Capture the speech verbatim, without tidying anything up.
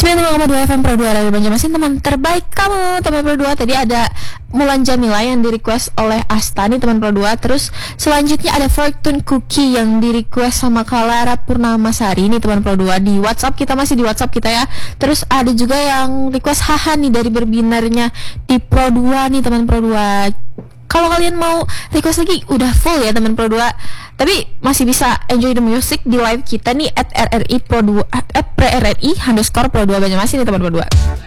sembilan puluh koma dua F M Pro dua Radio Banjarmasin, teman terbaik kamu, teman Pro dua. Tadi ada Mulan Jamila yang di request oleh Astani, teman Pro dua. Terus selanjutnya ada Fortune Cookie yang di request sama Kalara Purnamasari, ini teman Pro dua. Di WhatsApp kita, masih di WhatsApp kita ya. Terus ada juga yang request Haha nih dari Berbinarnya di Pro dua nih teman Pro dua. Kalau kalian mau request lagi udah full ya teman Pro dua. Tapi masih bisa enjoy the music di live kita nih at R R I Pro dua, at R R I underscore Pro dua Banjarmasin nih teman Pro dua.